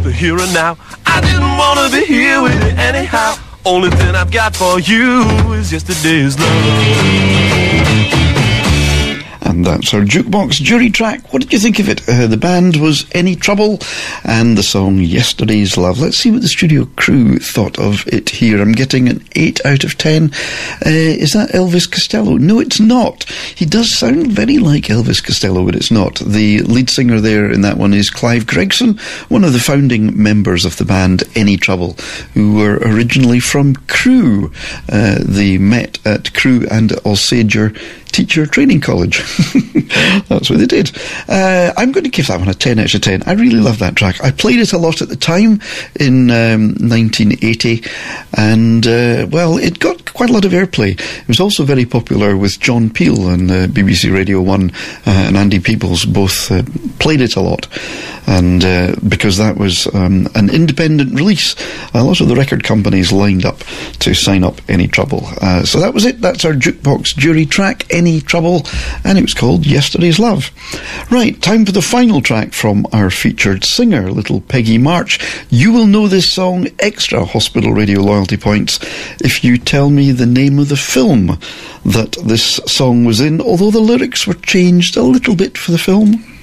the here and now. I didn't wanna be here with you anyhow. Only thing I've got for you is yesterday's love. And that's our Jukebox Jury track. What did you think of it? The band was Any Trouble, and the song Yesterday's Love. Let's see what the studio crew thought of it here. I'm getting an 8 out of 10. Is that Elvis Costello? No, it's not. He does sound very like Elvis Costello, but it's not. The lead singer there in that one is Clive Gregson, one of the founding members of the band Any Trouble, who were originally from Crewe. They met at Crewe and Alsager Teacher Training College. That's what they did. I'm going to give that one a 10 out of 10. I really love that track. I played it a lot at the time in 1980, and well, it got quite a lot of airplay. It was also very popular with John Peel on BBC Radio 1, and Andy Peoples both played it a lot. And because that was an independent release, a lot of the record companies lined up to sign up Any Trouble. So that was it. That's our Jukebox Jury track, Any Trouble, and it was called Yesterday's Love. Right, time for the final track from our featured singer, little Peggy March. You will know this song, extra Hospital Radio loyalty points, if you tell me the name of the film that this song was in, although the lyrics were changed a little bit for the film.